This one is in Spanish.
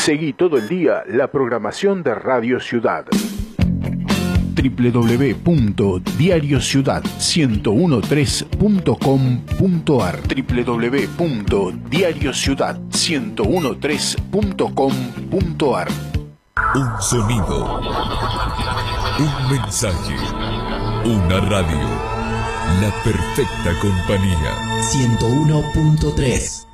Seguí todo el día la programación de Radio Ciudad. www.diariociudad1013.com.ar www.diariociudad1013.com.ar Un sonido, un mensaje, una radio, la perfecta compañía. 101.3